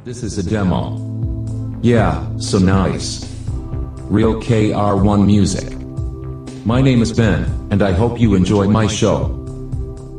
This is a demo. Yeah, so nice. Real KR1 music. My name is Ben, and I hope you enjoy my show.